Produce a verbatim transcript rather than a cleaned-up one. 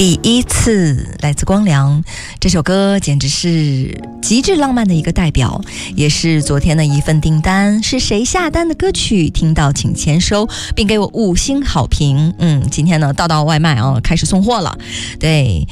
第一次来自光良，这首歌简直是极致浪漫的一个代表，也是昨天的一份订单。是谁下单的歌曲？听到请签收，并给我五星好评。嗯，今天呢，道道外卖啊，开始送货了。对，